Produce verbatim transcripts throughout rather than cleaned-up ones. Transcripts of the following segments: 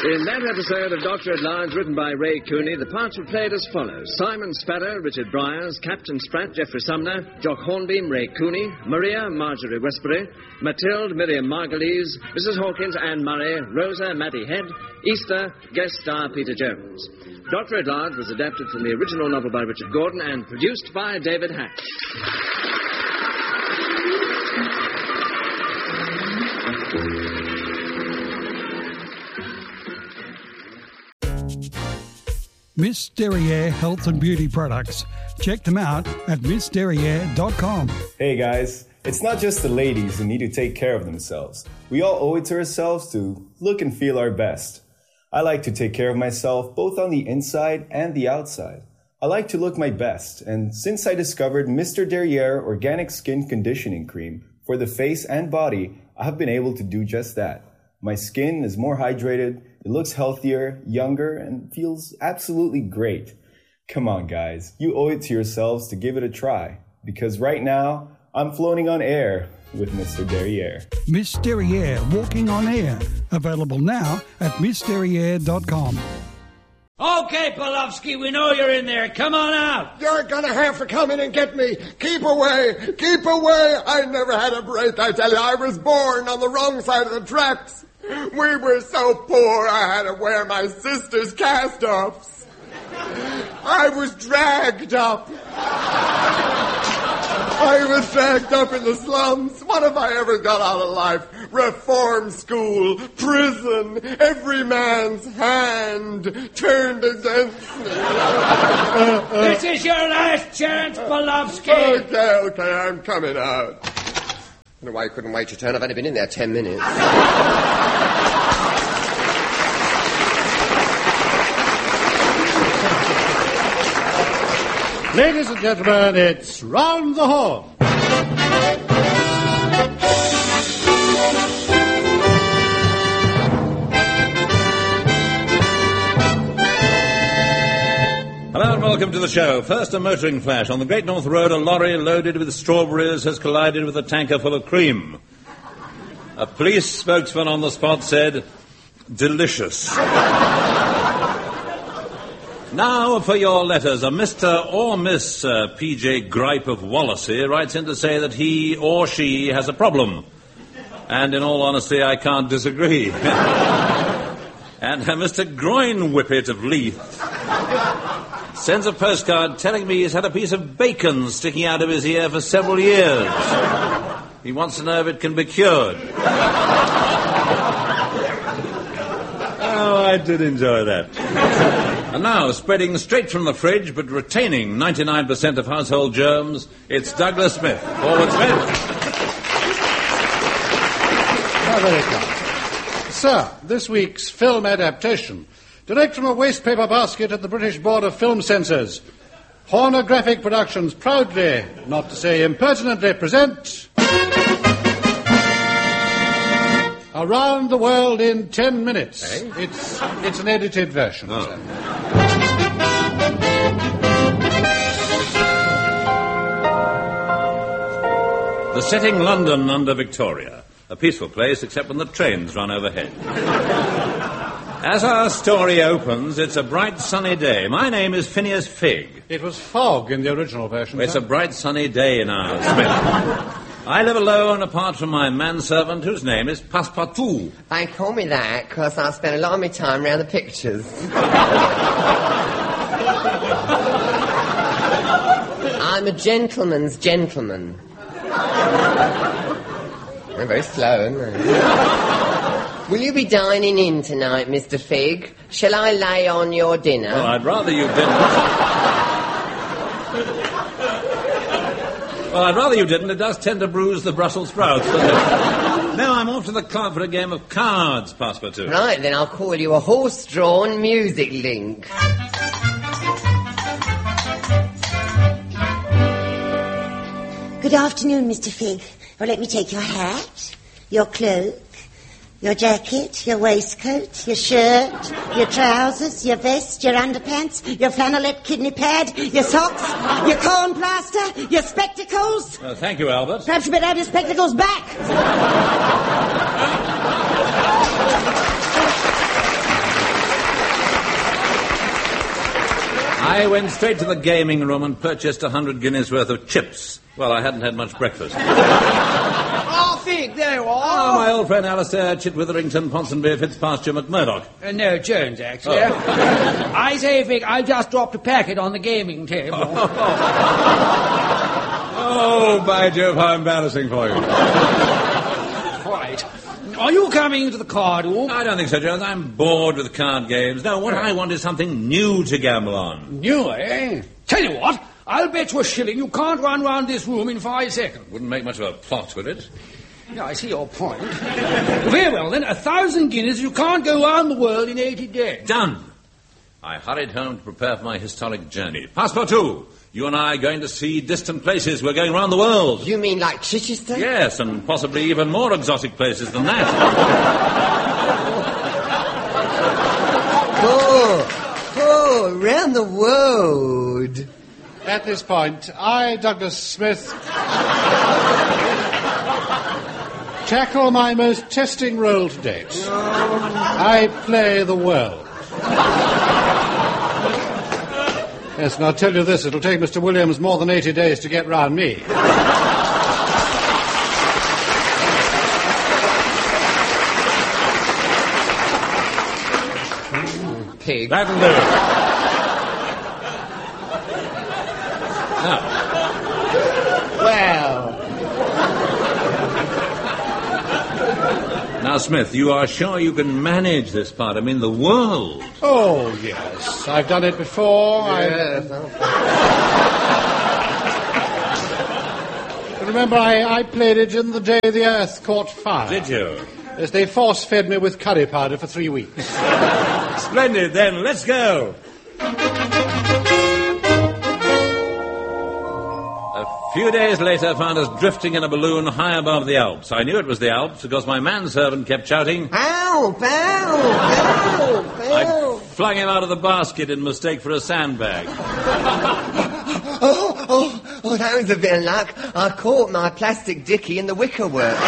In that episode of Doctor at Large, written by Ray Cooney, the parts were played as follows. Simon Sparrow, Richard Bryars, Captain Spratt, Geoffrey Sumner, Jock Hornbeam, Ray Cooney, Maria, Marjorie Westbury, Matilde, Miriam Margulies, Missus Hawkins, Anne Murray, Rosa, Matty Head, Easter, guest star Peter Jones. Doctor at Large was adapted from the original novel by Richard Gordon and produced by David Hatch. Miss Derriere Health and Beauty Products. Check them out at miss derriere dot com. Hey guys, it's not just the ladies who need to take care of themselves. We all owe it to ourselves to look and feel our best. I like to take care of myself both on the inside and the outside. I like to look my best, and since I discovered Mister Derriere Organic Skin Conditioning Cream for the face and body, I have been able to do just that. My skin is more hydrated, it looks healthier, younger, and feels absolutely great. Come on, guys. You owe it to yourselves to give it a try. Because right now, I'm floating on air with Mister Derriere. Miss Derriere Walking on Air. Available now at miss derriere dot com. Okay, Polofsky, we know you're in there. Come on out. You're gonna have to come in and get me. Keep away. Keep away. I never had a break, I tell you. I was born on the wrong side of the tracks. We were so poor I had to wear my sister's cast-offs. I was dragged up. I was dragged up in the slums. What have I ever got out of life? Reform school, prison, every man's hand turned against me. This is your last chance, Polofsky. Okay, okay, I'm coming out. I don't know why you couldn't wait your turn. I've only been in there ten minutes. Ladies and gentlemen, it's Round the Horn. Hello and welcome to the show. First, a motoring flash. On the Great North Road, a lorry loaded with strawberries has collided with a tanker full of cream. A police spokesman on the spot said, delicious. Now for your letters. A Mister or Miss uh, P J Gripe of Wallasey writes in to say that he or she has a problem. And in all honesty, I can't disagree. And uh, Mister Groin Whippet of Leith sends a postcard telling me he's had a piece of bacon sticking out of his ear for several years. He wants to know if it can be cured. Oh, I did enjoy that. And now, spreading straight from the fridge, but retaining ninety-nine percent of household germs, it's Douglas Smith. Forward, Smith. How very kind. Sir, this week's film adaptation, direct from a waste paper basket at the British Board of Film Censors, Pornographic Productions proudly, not to say impertinently, present Around the World in Ten Minutes. Eh? It's it's an edited version. Oh. Sir. The setting London under Victoria. A peaceful place except when the trains run overhead. As our story opens, it's a bright sunny day. My name is Phineas Figg. It was fog in the original version. It's sir. a bright sunny day in ours, Smith. I live alone apart from my manservant whose name is Passepartout. They call me that because I spend a lot of my time around the pictures. I'm a gentleman's gentleman. I'm very slow, isn't I? Will you be dining in tonight, Mister Figg? Shall I lay on your dinner? Well, I'd rather you didn't. Well, I'd rather you didn't. It does tend to bruise the Brussels sprouts, doesn't it? No, I'm off to the club for a game of cards, Passepartout. Right, then I'll call you a horse-drawn music link. Good afternoon, Mister Figg. Well, let me take your hat, your cloak, your jacket, your waistcoat, your shirt, your trousers, your vest, your underpants, your flannelette kidney pad, your socks, your corn plaster, your spectacles. Uh, thank you, Albert. Perhaps you better have your spectacles back. I went straight to the gaming room and purchased a hundred guineas worth of chips. Well, I hadn't had much breakfast. Oh, Fig, there you are. Oh, my old friend Alistair, Chit Witherington, Ponsonby, Fitzpasture, McMurdoch. Uh, no, Jones, actually. Oh. I say, Fig, I just dropped a packet on the gaming table. Oh, by Jove, how embarrassing for you. Right. Are you coming into the card hall? I don't think so, Jones. I'm bored with card games. No, what I want is something new to gamble on. New, eh? Tell you what, I'll bet you a shilling you can't run round this room in five seconds. Wouldn't make much of a plot, would it? Yeah, I see your point. Very well, then, a thousand guineas you can't go round the world in eighty days. Done. I hurried home to prepare for my historic journey. Passepartout, you and I are going to see distant places. We're going round the world. You mean like Chichester? Yes, and possibly even more exotic places than that. Oh, oh, round the world. At this point, I, Douglas Smith, tackle my most testing role to date. I play the world. Yes, and I'll tell you this, it'll take Mister Williams more than eighty days to get round me. Pig. That'll do. Now, Well, now, Smith, you are sure you can manage this part? I mean, the world. Oh, yes, I've done it before. yes. I... Remember, I, I played it in the day the earth caught fire. Did you? As they force-fed me with curry powder for three weeks. Splendid, then. Let's go. A few days later found us drifting in a balloon high above the Alps. I knew it was the Alps because my manservant kept shouting, Help, help, help, I help. flung him out of the basket in mistake for a sandbag. Oh, oh, oh, that was a bit of luck. I caught my plastic dickie in the wickerwork.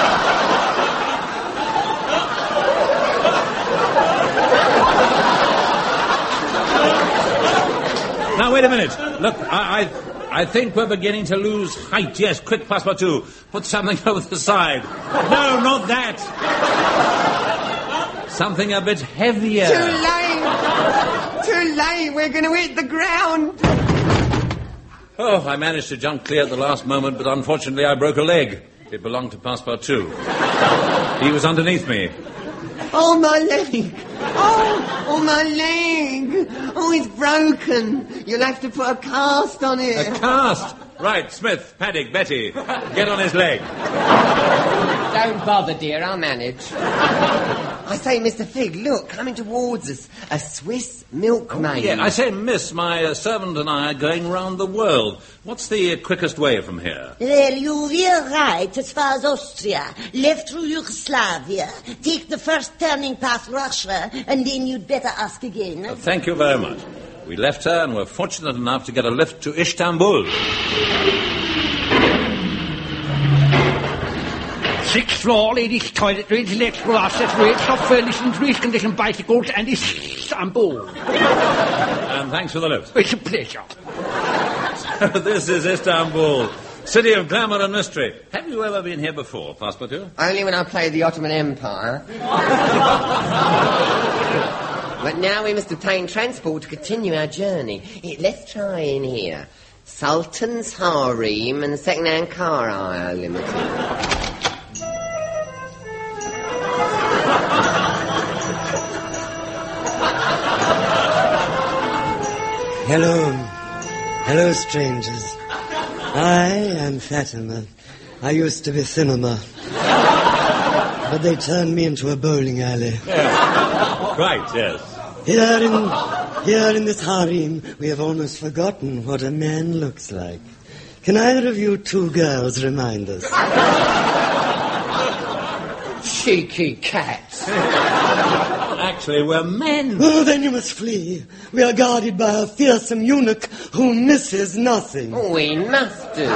Now, wait a minute. Look, I, I, I think we're beginning to lose height. Yes, quick, Passepartout. Put something over the side. No, not that. Something a bit heavier. Too late. Too late. We're going to hit the ground. Oh, I managed to jump clear at the last moment, but unfortunately I broke a leg. It belonged to Passepartout. He was underneath me. Oh, my leg. Oh, oh, my leg. Oh, it's broken. You'll have to put a cast on it. A cast? Right, Smith, Paddock, Betty, get on his leg. Don't bother, dear. I'll manage. I say, Mister Fig, look, coming towards us. A Swiss milkmaid. Yeah, I say, miss, my uh, servant and I are going round the world. What's the uh, quickest way from here? Well, you veer right as far as Austria, left through Yugoslavia, take the first turning past Russia, and then you'd better ask again. Uh, thank you very much. We left her and were fortunate enough to get a lift to Istanbul. Sixth floor, ladies' toiletries, electrical accessories, soft furnishings, reconditioned bicycles, and Istanbul. And thanks for the lift. It's a pleasure. This is Istanbul, city of glamour and mystery. Have you ever been here before, Passepartout? Only when I played the Ottoman Empire. But now we must obtain transport to continue our journey. Eh, let's try in here. Sultan's Harem and Second-Hand Car Hire Limited. Hello. Hello, strangers. I am Fatima. I used to be Cinema. But they turned me into a bowling alley. Yeah. Right, yes. Here in, here in this harem, we have almost forgotten what a man looks like. Can either of you two girls remind us? Cheeky cats. Actually, we're men. Oh, then you must flee. We are guarded by a fearsome eunuch who misses nothing. We must do.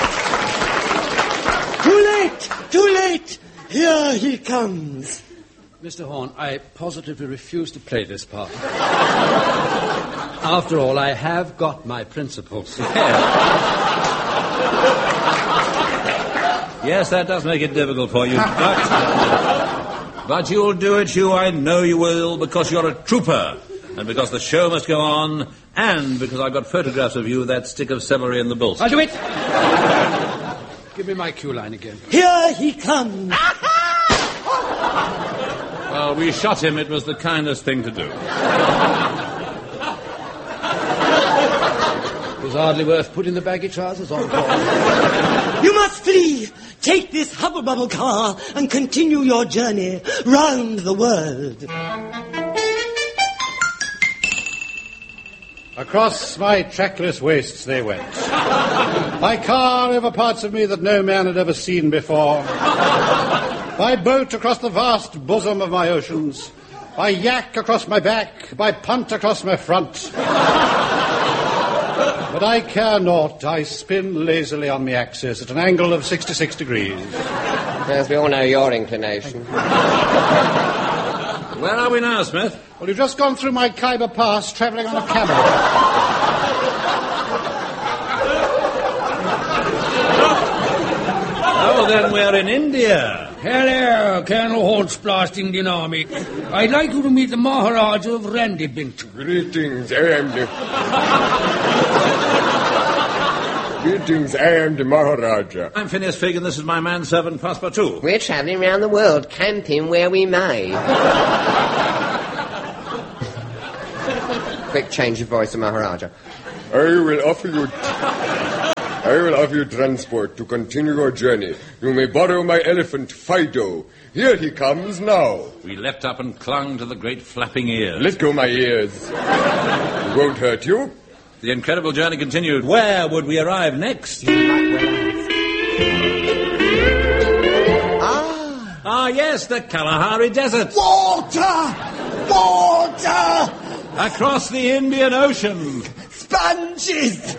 Too late! Too late! Here he comes. Mister Horn, I positively refuse to play this part. After all, I have got my principles. Yes, that does make it difficult for you, but... but you'll do it, Hugh, I know you will, because you're a trooper, and because the show must go on, and because I've got photographs of you with that stick of celery in the bolster. I'll do it! Give me my cue line again. Here he comes. Well, we shot him. It was the kindest thing to do. It was hardly worth putting the baggy trousers on. You must flee. Take this hubble-bubble car and continue your journey round the world. Across my trackless wastes they went. By car over parts of me that no man had ever seen before. By boat across the vast bosom of my oceans. By yak across my back. By punt across my front. But I care not. I spin lazily on my axis at an angle of sixty-six degrees. As we all know your inclination. Where are we now, Smith? Well, you've just gone through my Khyber Pass travelling on a camel. Oh, then we're in India. Hello, Colonel Hornsplast, Indian Army. I'd like you to meet the Maharaja of Randibint. Greetings, I am the... Greetings, I am the Maharaja. I'm Phineas Figg, and this is my manservant, Passepartout. We're travelling round the world, camping where we may. Quick change of voice, Maharaja. I will offer you... I will offer you transport to continue your journey. You may borrow my elephant, Fido. Here he comes now. We leapt up and clung to the great flapping ears. Let go my ears. It won't hurt you. The incredible journey continued. Where would we arrive next? Ah. Ah, yes, the Kalahari Desert. Water! Water! Across the Indian Ocean. Sponges!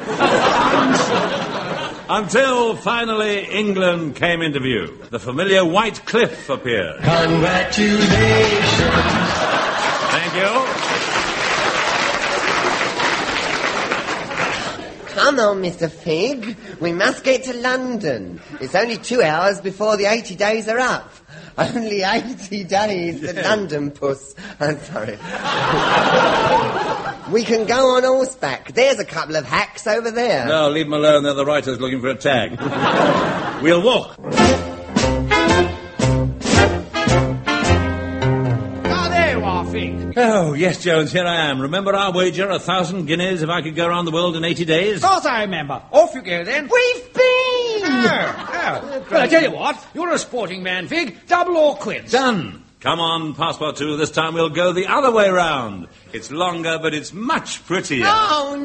Until, finally, England came into view. The familiar White Cliff appeared. Congratulations! Thank you. Come on, Mister Figg. We must get to London. It's only two hours before the eighty days are up. Only eighty days to London, puss. I'm sorry. We can go on horseback. There's a couple of hacks over there. No, leave them alone. They're the writers looking for a tag. We'll walk. Ah, there you are, Figg. Oh, yes, Jones, here I am. Remember our wager, a thousand guineas if I could go around the world in eighty days? Of course I remember. Off you go, then. We've been! Oh, oh. Well, I tell you what. You're a sporting man, Figg. Double or quits. Done. Come on, Passepartout. This time we'll go the other way round. It's longer, but it's much prettier. Oh,